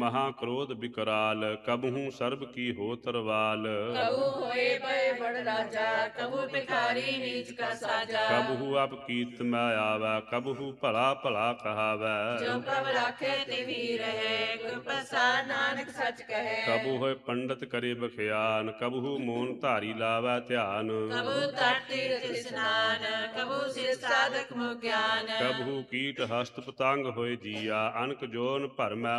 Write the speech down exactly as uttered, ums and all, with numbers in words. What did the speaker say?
ਮਹਾ क्रोध विकराल, कबहू सर्ब की हो तरवाल। कबू होए भय बड़ राजा, कबू भिखारी नीच का साजा। कबहू आप कीर्त में आवे, कबहू भला भला कहावै। जो प्रभ राखे तिवि रहे, गुर प्रसाद नानक सच कहे। कबहू होए पंडित करे बख्यान, कबहू मोन धारी लावै ध्यान। कबू तट तीर्थ स्नान, कबू सिर साधक मुख ज्ञान। कबहू कीट हस्त पतंग होए जिया, अनक जोन भर में